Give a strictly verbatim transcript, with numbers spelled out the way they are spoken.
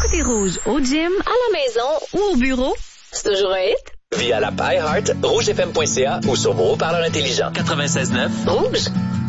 Écoutez Rouge au gym, à la maison ou au bureau. C'est toujours un hit. Via l'app iHeart, rougefm point c a ou sur vos haut-parleurs intelligents. quatre-vingt-seize neuf Rouge.